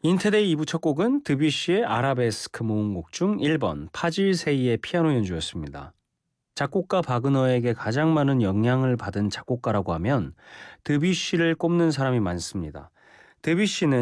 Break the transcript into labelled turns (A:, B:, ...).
A: 인테데이 2부 첫 곡은 드뷔시의 아라베스크 모음곡 중 1번 파질세이의 피아노 연주였습니다. 작곡가 바그너에게 가장 많은 영향을 받은 작곡가라고 하면 드뷔시를 꼽는 사람이 많습니다. 드뷔시는